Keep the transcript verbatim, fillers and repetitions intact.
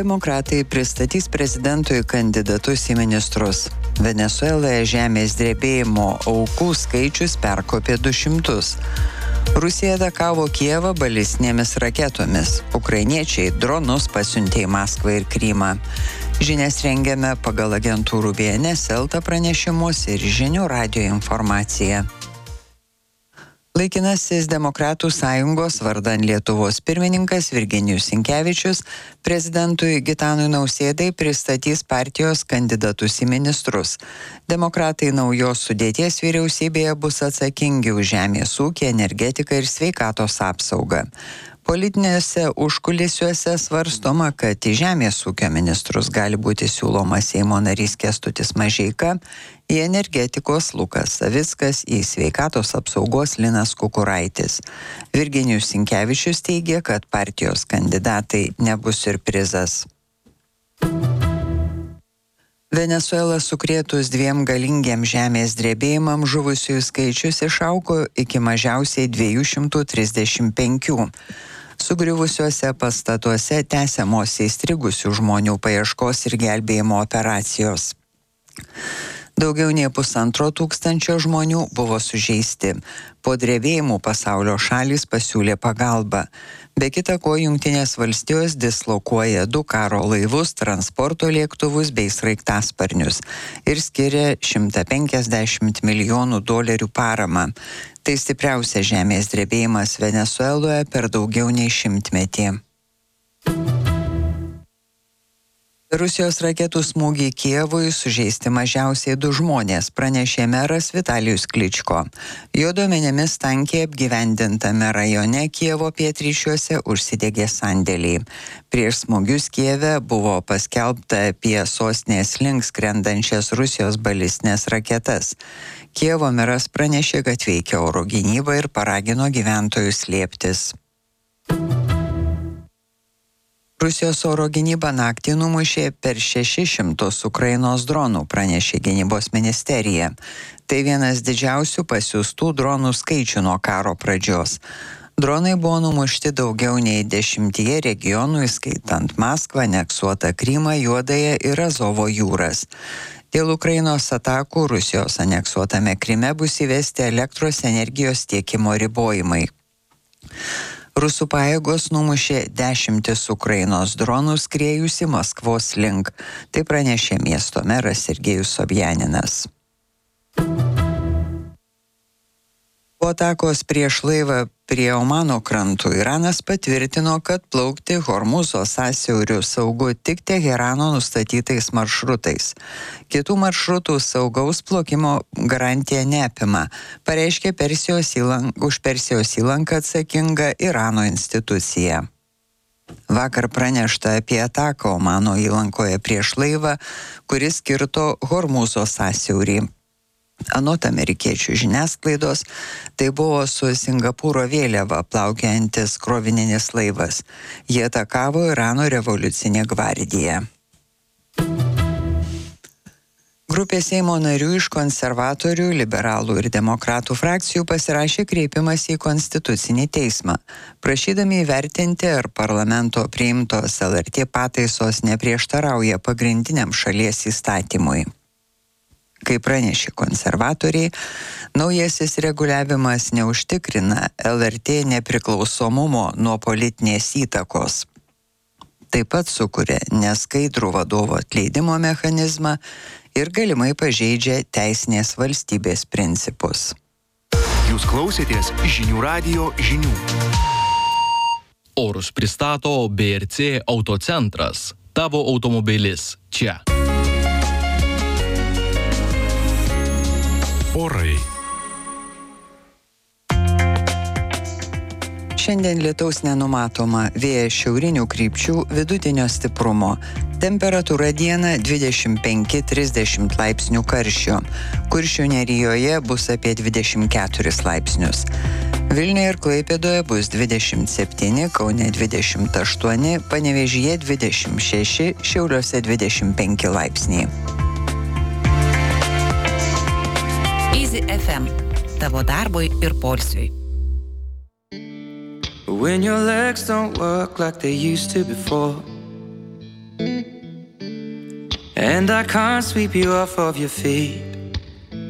Demokratai pristatys prezidentui kandidatus į ministrus. Venesueloje žemės drebėjimo aukų skaičius perkopė du šimtus. Rusija atakavo Kijevą balistinėmis raketomis. Ukrainiečiai dronus pasiuntė į Maskvą ir Krymą. Žinias rengiame pagal agentūrų B N S, Elta pranešimus ir Žinių radijo informaciją. Laikinasis Demokratų sąjungos vardan Lietuvos pirmininkas Virginijus Sinkevičius prezidentui Gitanui Nausėdai pristatys partijos kandidatus į ministrus. Demokratai naujos sudėties vyriausybėje bus atsakingi už žemės ūkį, energetiką ir sveikatos apsaugą. Politinėse užkulisiuose svarstoma, kad į žemės ūkio ministrus gali būti siūlomas Seimo narys Kęstutis Mažeika, į energetikos Lukas Savickas, į sveikatos apsaugos Linas Kukuraitis. Virginijus Sinkevičius teigia, kad partijos kandidatai nebus siurprizas. Venesuelą sukrėtus dviem galingiem žemės drebėjimam žuvusiųjų skaičius išaugo iki mažiausiai dviejų šimtų trisdešimt penkių. Sugriuvusiuose pastatuose tęsiamos įstrigusių žmonių paieškos ir gelbėjimo operacijos. Daugiau nei pusantro tūkstančio žmonių buvo sužeisti. Po drebėjimų pasaulio šalys pasiūlė pagalbą. Be kita ko, Jungtinės valstijos dislokuoja du karo laivus, transporto lėktuvus bei sraigtasparnius ir skiria šimtą penkiasdešimt milijonų dolerių paramą. Tai stipriausias žemės drebėjimas Venesueloje per daugiau nei šimtmetį. Rusijos raketų smūgį Kijevui sužeisti mažiausiai du žmonės, pranešė meras Vitalijus Kličko. Jo duomenimis tankiai apgyvendintame rajone Kijevo pietryčiuose užsidegė sandėliai. Prieš smūgius Kijeve buvo paskelbta apie sostinės link skrendančias Rusijos balistinės raketas. Kijevo meras pranešė, kad veikia oro gynyba ir paragino gyventojus slėptis. Rusijos oro gynyba naktį numušė per šešis šimtus Ukrainos dronų, pranešė gynybos ministerija. Tai vienas didžiausių pasiųstų dronų skaičių nuo karo pradžios. Dronai buvo numušti daugiau nei dešimtyje regionų, įskaitant Maskvą, aneksuotą Krymą, Juodąją ir Azovo jūras. Dėl Ukrainos atakų Rusijos aneksuotame Kryme bus įvesti elektros energijos tiekimo ribojimai. Rusų pajėgos numušė dešimtis Ukrainos dronų skriejusi Maskvos link. Tai pranešė miesto meras Sergejus Sobjaninas. Po atakos prieš laivą prie Omano krantų Iranas patvirtino, kad plaukti Hormuzo sąsiauriu saugu tik Teherano nustatytais maršrutais. Kitų maršrutų saugaus plaukimo garantija neapima, pareiškė Persijos įlank, už Persijos įlanką atsakinga Irano institucija. Vakar pranešta apie ataką Omano įlankoje prieš laivą, kuris kirto Hormuzo sąsiaurį. Anot amerikiečių žiniasklaidos, tai buvo su Singapūro vėliava plaukiantis krovininis laivas. Jie atakavo Irano revoliucinę gvardiją. Grupė Seimo narių iš konservatorių, liberalų ir demokratų frakcijų pasirašė kreipimąsi į Konstitucinį teismą, prašydami įvertinti, ar parlamento priimtos L R T pataisos neprieštarauja pagrindiniam šalies įstatymui. Kaip pranešė konservatoriai, naujasis reguliavimas neužtikrina L R T nepriklausomumo nuo politinės įtakos. Taip pat sukuria neskaidrų vadovo atleidimo mechanizmą ir galimai pažeidžia teisinės valstybės principus. Jūs klausėtės Žinių radijo žinių. Orus pristato B R C Autocentras. Tavo automobilis čia. Orai. Šiandien lietaus nenumatoma, vėjas šiaurinių krypčių vidutinio stiprumo. Temperatūra dieną dvidešimt penki trisdešimt laipsnių karščio. Kuršių nerijoje bus apie dvidešimt keturis laipsnius. Vilniuje ir Klaipėdoje bus dvidešimt septyni, Kaune dvidešimt aštuoni, Panevėžyje dvidešimt šeši, Šiauliuose dvidešimt penki laipsniai. Easy F M. Tavo darbui ir poilsiui. When your legs don't work like they used to before, and I can't sweep you off of your feet.